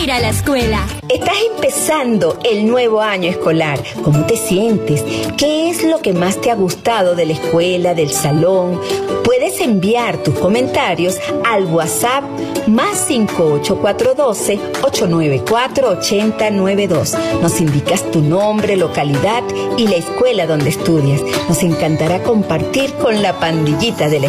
ir a la escuela. Estás empezando el nuevo año escolar. ¿Cómo te sientes? ¿Qué es lo que más te ha gustado de la escuela, del salón? Puedes enviar tus comentarios al WhatsApp más 58412-894-8092. Nos indicas tu nombre, localidad y la escuela donde estudias. Nos encantará compartir con la pandillita de la